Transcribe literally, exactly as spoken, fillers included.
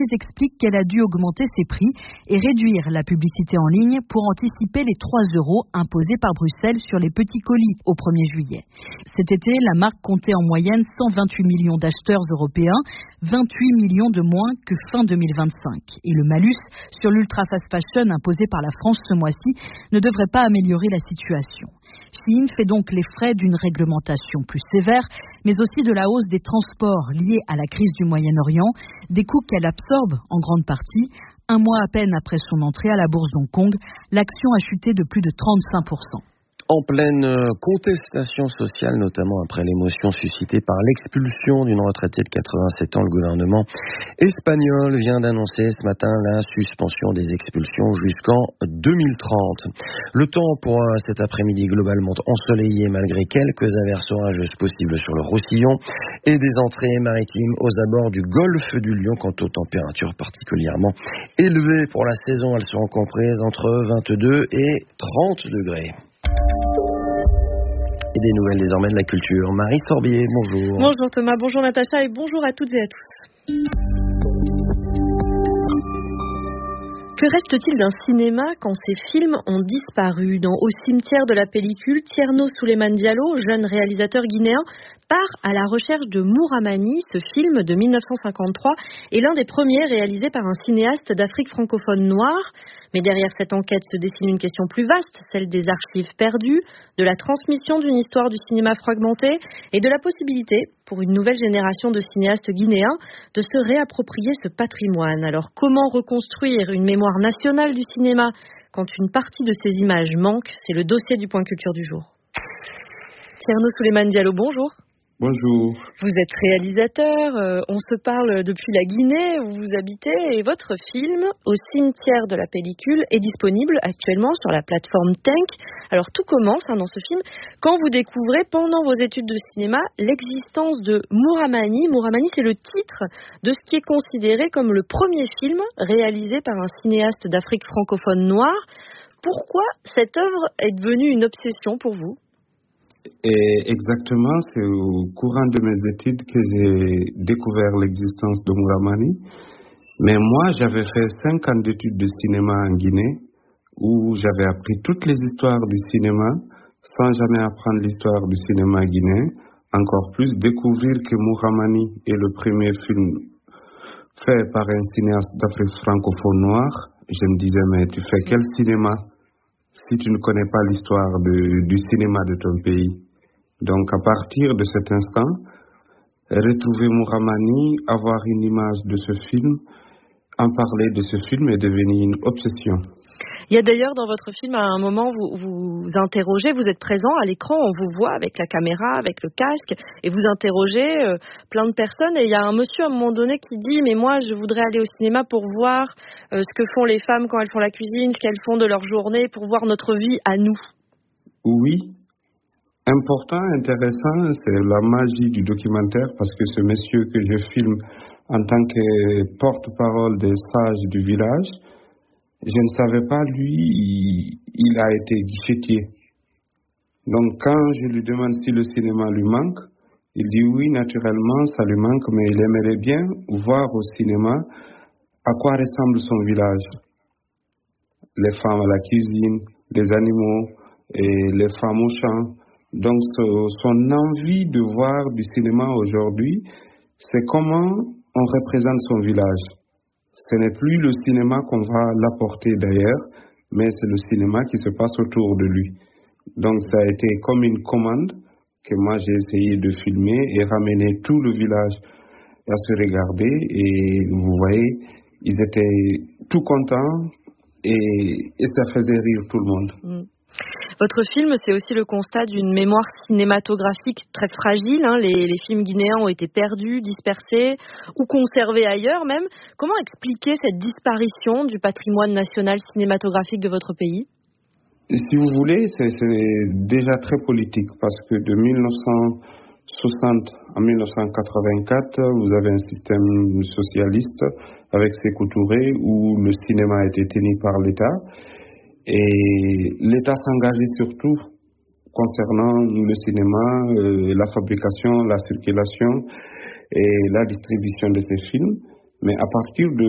explique qu'elle a dû augmenter ses prix et réduire la publicité en ligne pour anticiper les trois euros imposés par Bruxelles sur les petits colis au premier juillet. Cet été, la marque comptait en moyenne cent vingt-huit millions d'acheteurs européens, vingt-huit millions de moins que fin deux mille vingt-cinq. Et le malus sur l'ultra fast fashion imposé par la France ce mois-ci ne devrait pas améliorer la situation. Shein fait donc les frais d'une réglementation plus sévère, mais aussi de la hausse des transports liés à la crise du Moyen-Orient, des coûts qu'elle absorbe en grande partie. Un mois à peine après son entrée à la bourse d'Hong Kong, l'action a chuté de plus de trente-cinq pour cent. En pleine contestation sociale, notamment après l'émotion suscitée par l'expulsion d'une retraitée de quatre-vingt-sept ans, le gouvernement espagnol vient d'annoncer ce matin la suspension des expulsions jusqu'en deux mille trente. Le temps pour cet après-midi globalement ensoleillé malgré quelques averses orageuses possibles sur le Roussillon et des entrées maritimes aux abords du golfe du Lion. Quant aux températures particulièrement élevées pour la saison, elles seront comprises entre vingt-deux et trente degrés. Et des nouvelles désormais de la culture. Marie Sorbier, bonjour. Bonjour Thomas, bonjour Natacha et bonjour à toutes et à tous. Que reste-t-il d'un cinéma quand ces films ont disparu? Dans Au cimetière de la pellicule, Tierno Souleymane Diallo, jeune réalisateur guinéen, part à la recherche de Mouramani. Ce film de mille neuf cent cinquante-trois est l'un des premiers réalisés par un cinéaste d'Afrique francophone noire. Mais derrière cette enquête se dessine une question plus vaste, celle des archives perdues, de la transmission d'une histoire du cinéma fragmenté et de la possibilité, pour une nouvelle génération de cinéastes guinéens, de se réapproprier ce patrimoine. Alors comment reconstruire une mémoire nationale du cinéma quand une partie de ces images manque? C'est le dossier du Point Culture du jour. Tierno Souleymane Diallo, bonjour. Bonjour. Vous êtes réalisateur, euh, on se parle depuis la Guinée où vous habitez et votre film Au cimetière de la pellicule est disponible actuellement sur la plateforme Tank. Alors tout commence hein, dans ce film quand vous découvrez pendant vos études de cinéma l'existence de Mouramani. Mouramani, c'est le titre de ce qui est considéré comme le premier film réalisé par un cinéaste d'Afrique francophone noire. Pourquoi cette œuvre est devenue une obsession pour vous ? Et exactement, c'est au courant de mes études que j'ai découvert l'existence de Mouramani. Mais moi, j'avais fait cinq ans d'études de cinéma en Guinée, où j'avais appris toutes les histoires du cinéma, sans jamais apprendre l'histoire du cinéma guinéen. Encore plus, découvrir que Mouramani est le premier film fait par un cinéaste d'Afrique francophone noire. Je me disais, mais tu fais quel cinéma si tu ne connais pas l'histoire de, du cinéma de ton pays? Donc à partir de cet instant, retrouver Mouramani, avoir une image de ce film, en parler de ce film est devenu une obsession. Il y a d'ailleurs dans votre film, à un moment, vous vous interrogez, vous êtes présent à l'écran, on vous voit avec la caméra, avec le casque, et vous interrogez euh, plein de personnes. Et il y a un monsieur à un moment donné qui dit « Mais moi, je voudrais aller au cinéma pour voir euh, ce que font les femmes quand elles font la cuisine, ce qu'elles font de leur journée, pour voir notre vie à nous. » Oui, important, intéressant, c'est la magie du documentaire, parce que ce monsieur que je filme en tant que porte-parole des sages du village, je ne savais pas, lui, il, il a été guichetier. Donc, quand je lui demande si le cinéma lui manque, il dit oui, naturellement, ça lui manque, mais il aimerait bien voir au cinéma à quoi ressemble son village. Les femmes à la cuisine, les animaux et les femmes au champ. Donc, son envie de voir du cinéma aujourd'hui, c'est comment on représente son village. Ce n'est plus le cinéma qu'on va l'apporter d'ailleurs, mais c'est le cinéma qui se passe autour de lui. Donc ça a été comme une commande que moi j'ai essayé de filmer et ramener tout le village à se regarder. Et vous voyez, ils étaient tout contents et, et ça faisait rire tout le monde. Mmh. Votre film, c'est aussi le constat d'une mémoire cinématographique très fragile. Hein. Les, les films guinéens ont été perdus, dispersés ou conservés ailleurs même. Comment expliquer cette disparition du patrimoine national cinématographique de votre pays ? Et si vous voulez, c'est, c'est déjà très politique parce que de mille neuf cent soixante à mille neuf cent quatre-vingt-quatre, vous avez un système socialiste avec Sékou Touré où le cinéma a été tenu par l'État. Et l'État s'engageait surtout concernant le cinéma, euh, la fabrication, la circulation et la distribution de ces films. Mais à partir de